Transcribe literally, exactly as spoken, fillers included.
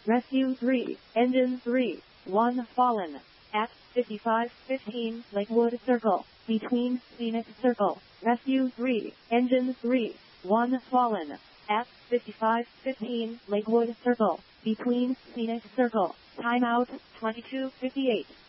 Rescue three, Engine three, one fallen. At fifty-five fifteen Lakewood Circle, between Phoenix Circle. Rescue three, Engine three, one fallen. At fifty-five fifteen Lakewood Circle, between Phoenix Circle. Timeout twenty-two fifty-eight.